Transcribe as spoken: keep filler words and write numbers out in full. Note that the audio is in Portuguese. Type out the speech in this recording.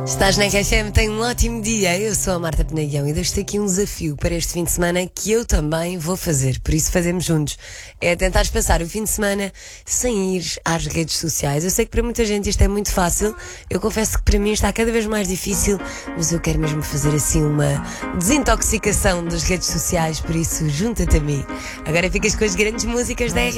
Estás na R F M, tem um ótimo dia. Eu sou a Marta Penagão e deixo-te aqui um desafio para este fim de semana que eu também vou fazer, por isso fazemos juntos. É tentares passar o fim de semana sem ir às redes sociais. Eu sei que para muita gente isto é muito fácil, eu confesso que para mim está cada vez mais difícil, mas eu quero mesmo fazer assim uma desintoxicação das redes sociais, por isso junta-te a mim. Agora ficas com as grandes músicas da R F M.